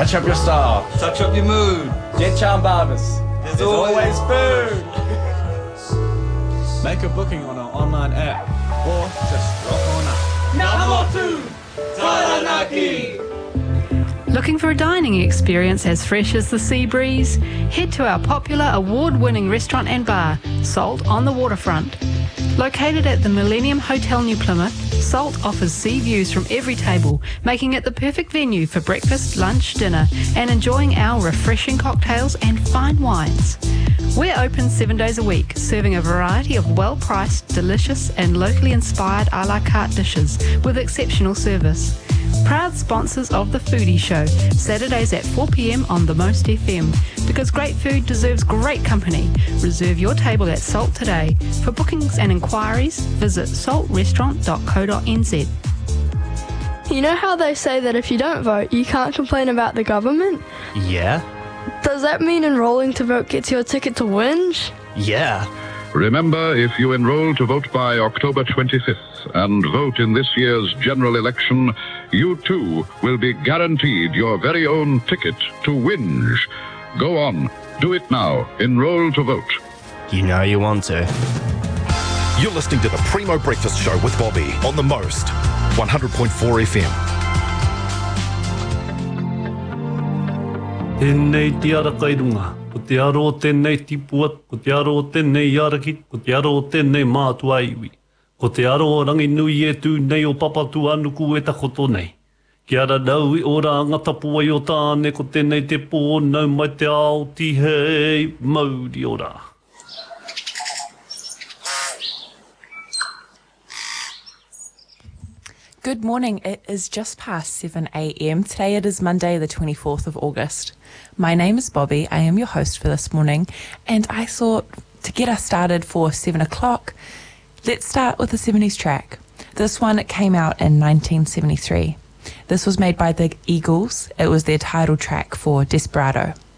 Touch up your style. Touch up your mood. Jet Charm Barbers. There's always food. Make a booking on our online app or just rock on up. Namamotu Taranaki. Looking for a dining experience as fresh as the sea breeze? Head to our popular award-winning restaurant and bar, Salt on the Waterfront. Located at the Millennium Hotel New Plymouth, Salt offers sea views from every table, making it the perfect venue for breakfast, lunch, dinner, and enjoying our refreshing cocktails and fine wines. We're open 7 days a week, serving a variety of well-priced, delicious and locally inspired a la carte dishes with exceptional service. Proud sponsors of The Foodie Show, Saturdays at 4 p.m. on The Most FM. Because great food deserves great company. Reserve your table at Salt today. For bookings and inquiries, visit saltrestaurant.co.nz. You know how they say that if you don't vote, you can't complain about the government? Yeah? Does that mean enrolling to vote gets you a ticket to whinge? Yeah. Remember, if you enroll to vote by October 25th and vote in this year's general election, you too will be guaranteed your very own ticket to whinge. Go on, do it now. Enroll to vote. You know you want to. You're listening to the Primo Breakfast Show with Bobby on The Most, 100.4 FM. Tēnei te ara kairunga, ko te aro tēnei tipuat, ko te aro tēnei arakit, ko te aro tēnei mātua iwi. Ko te aro rangi nui e tū nei o papatu anuku e takoto nei. Ki ara nau I ora ngatapua I o tāne ko tēnei te pō nau mai te ao ti hei mauri ora. Good morning. It is just past 7 a.m. Today it is Monday, the 24th of August. My name is Bobby. I am your host for this morning, and I thought to get us started for 7 o'clock, let's start with a 70s track. This one came out in 1973. This was made by the Eagles. It was their title track for Desperado.